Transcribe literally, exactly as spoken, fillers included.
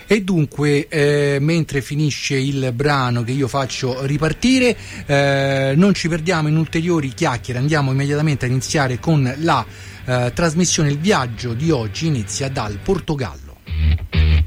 E dunque, eh, mentre finisce il brano che io faccio ripartire, eh, non ci perdiamo in ulteriori chiacchiere, andiamo immediatamente a iniziare con la eh, trasmissione. Il viaggio di oggi inizia dal Portogallo.